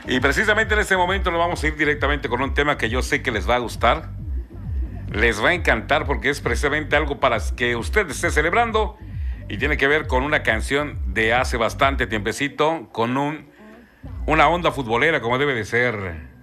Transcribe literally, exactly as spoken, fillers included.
Y precisamente en este momento nos vamos a ir directamente con un tema que yo sé que les va a gustar, les va a encantar porque es precisamente algo para que usted esté celebrando y tiene que ver con una canción de hace bastante tiempecito, con un, una onda futbolera como debe de ser.